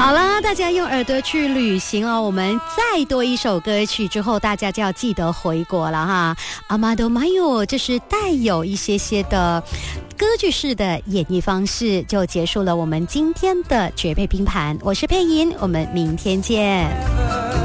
好啦，大家用耳朵去旅行哦。我们再多一首歌曲之后，大家就要记得回国了哈。Amado Mayo， 这是带有一些的歌剧式的演绎方式，就结束了我们今天的绝配拼盘。我是佩莹，我们明天见。